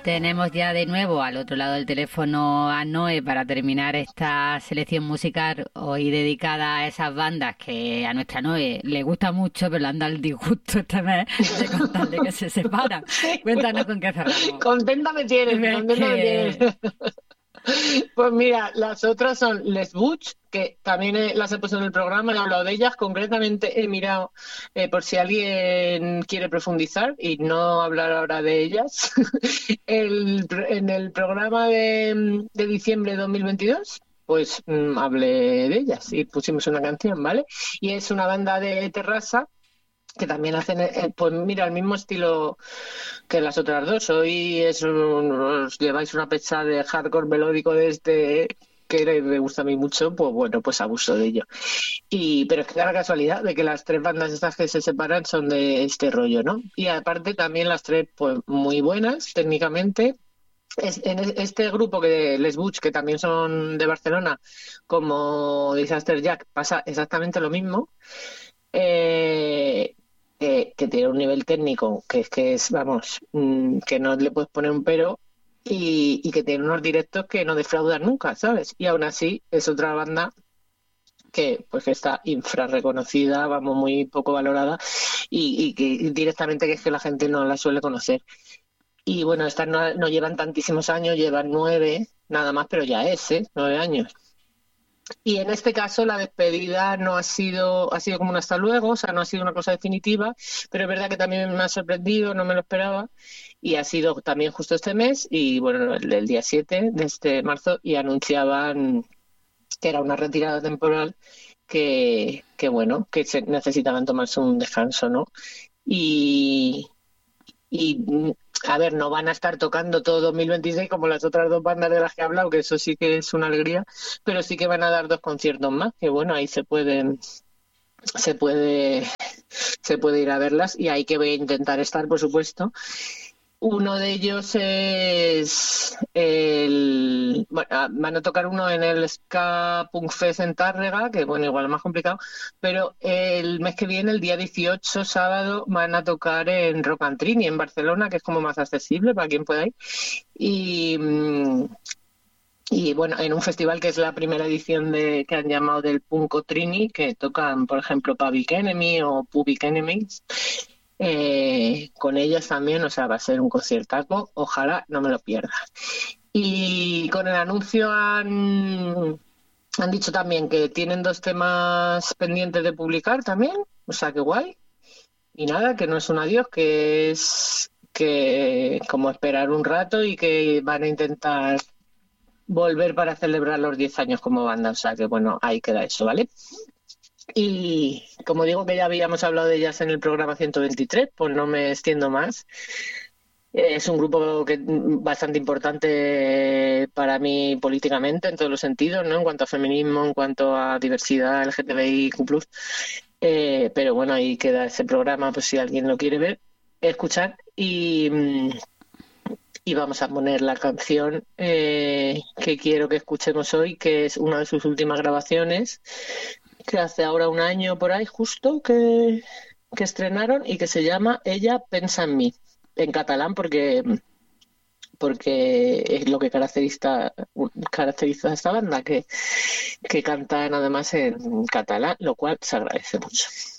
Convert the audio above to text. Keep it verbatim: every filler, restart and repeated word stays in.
Tenemos ya de nuevo al otro lado del teléfono a Noé para terminar esta selección musical hoy dedicada a esas bandas que a nuestra Noé le gusta mucho, pero le anda el disgusto esta vez de contarle que se separan. Sí. Cuéntanos con qué cerramos. Contenta me tienes, Es contenta me tienes. que Pues mira, las otras son Les Butch, que también he- las he puesto en el programa, he hablado de ellas. Concretamente he mirado eh, por si alguien quiere profundizar y no hablar ahora de ellas. El, pr- en el programa de, de diciembre de dos mil veintidós, pues mm, hablé de ellas y pusimos una canción, ¿vale? Y es una banda de Terrassa que también hacen, eh, pues mira, el mismo estilo que las otras dos. Hoy es un- os lleváis una pecha de hardcore melódico de este que me gusta a mí mucho, pues bueno, pues abuso de ello. Y, pero es que da la casualidad de que las tres bandas estas que se separan son de este rollo, ¿no? Y aparte también las tres, pues muy buenas técnicamente. Es, en es- este grupo que Les Butch, que también son de Barcelona, como Disaster Jack, pasa exactamente lo mismo. Eh, que, que tiene un nivel técnico que es que es, vamos, mm, que no le puedes poner un pero y, y que tiene unos directos que no defraudan nunca, ¿sabes? Y aún así es otra banda que pues que está infra reconocida, vamos, muy poco valorada y, y que directamente que es que la gente no la suele conocer. Y bueno, estas no, no llevan tantísimos años, llevan nueve nada más, pero ya es, ¿eh? Nueve años. Y en este caso la despedida no ha sido, ha sido como un hasta luego, o sea, no ha sido una cosa definitiva, pero es verdad que también me ha sorprendido, no me lo esperaba, y ha sido también justo este mes, y bueno, el, el día siete de este marzo, y anunciaban que era una retirada temporal, que, que bueno, que se necesitaban tomarse un descanso, ¿no? Y, y mm, a ver, no van a estar tocando todo dos mil veintiséis como las otras dos bandas de las que he hablado, que eso sí que es una alegría, pero sí que van a dar dos conciertos más, que bueno, ahí se pueden, se puede, se puede ir a verlas y ahí que voy a intentar estar, por supuesto. Uno de ellos es el... Bueno, ah, van a tocar uno en el Ska Punk Fest en Tárrega, que bueno, igual es más complicado, pero el mes que viene, el día dieciocho, sábado, van a tocar en Rock and Trini, en Barcelona, que es como más accesible para quien pueda ir. Y, mm, y bueno, en un festival que es la primera edición de que han llamado del Punko Trini, que tocan, por ejemplo, Public Enemy o Public Enemies. Eh, con ellas también, o sea, va a ser un conciertazo, ojalá no me lo pierda. Y con el anuncio han, han dicho también que tienen dos temas pendientes de publicar también, o sea, que guay. Y nada, que no es un adiós, que es que como esperar un rato y que van a intentar volver para celebrar los diez años como banda, o sea, que bueno, ahí queda eso, ¿vale? Y como digo que ya habíamos hablado de ellas en el programa ciento veintitrés, pues no me extiendo más. Eh, Es un grupo que mm, bastante importante para mí políticamente en todos los sentidos, ¿no? En cuanto a feminismo, en cuanto a diversidad L G T B I Q plus. Eh, pero bueno, ahí queda ese programa, pues si alguien lo quiere ver, escuchar. Y, mm, y vamos a poner la canción eh, que quiero que escuchemos hoy, que es una de sus últimas grabaciones que hace ahora un año por ahí justo que, que estrenaron y que se llama Ella pensa en mí, en catalán porque, porque es lo que caracteriza, caracteriza a esta banda, que, que cantan además en catalán, lo cual se agradece mucho.